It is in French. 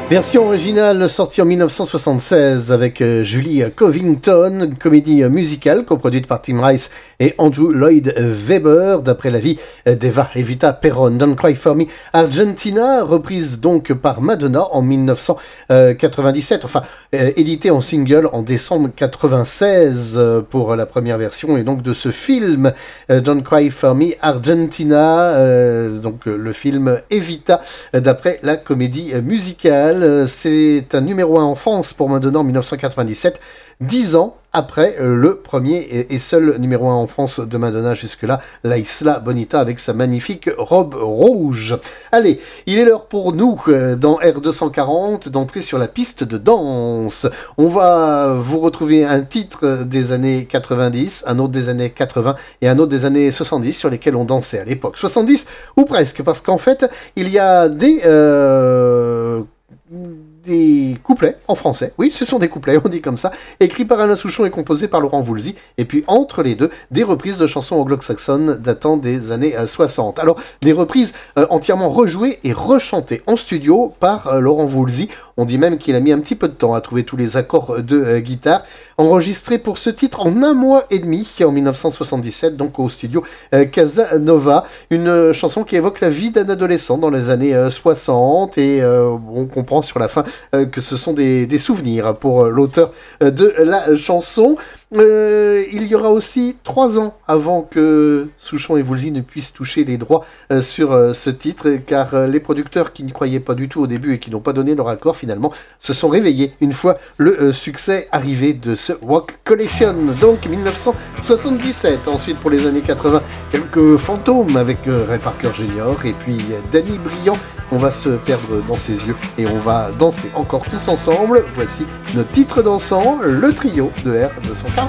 Version originale sortie en 1976 avec Julie Covington, une comédie musicale coproduite par Tim Rice et Andrew Lloyd Webber, d'après la vie d'Eva Evita Perón. Don't Cry For Me Argentina, reprise donc par Madonna en 1997, enfin éditée en single en décembre 96 pour la première version, et donc de ce film Don't Cry For Me Argentina, donc le film Evita d'après la comédie musicale. C'est un numéro 1 en France pour Madonna en 1997, 10 ans après le premier et seul numéro 1 en France de Madonna jusque-là, La Isla Bonita, avec sa magnifique robe rouge. Allez, il est l'heure pour nous, dans R240, d'entrer sur la piste de danse. On va vous retrouver un titre des années 90, un autre des années 80 et un autre des années 70 sur lesquels on dansait à l'époque. 70 ou presque, parce qu'en fait, il y a des couplets en français, oui, ce sont des couplets, on dit comme ça, écrits par Alain Souchon et composés par Laurent Voulzy, et puis entre les deux, des reprises de chansons anglo-saxonnes datant des années 60. Alors, des reprises entièrement rejouées et rechantées en studio par Laurent Voulzy. On dit même qu'il a mis un petit peu de temps à trouver tous les accords de guitare, enregistrés pour ce titre en 1 mois et demi, en 1977, donc au studio Casanova, une chanson qui évoque la vie d'un adolescent dans les années 60, et on comprend sur la fin que ce sont des souvenirs pour l'auteur de la chanson. Il y aura aussi 3 ans avant que Souchon et Voulzy ne puissent toucher les droits sur ce titre, car les producteurs qui n'y croyaient pas du tout au début et qui n'ont pas donné leur accord finalement se sont réveillés une fois le succès arrivé de ce Rock Collection, donc 1977. Ensuite, pour les années 80, quelques fantômes avec Ray Parker Jr. et puis Danny Briand. On va se perdre dans ses yeux et on va danser encore tous ensemble. Voici nos titres dansants, le trio de R240.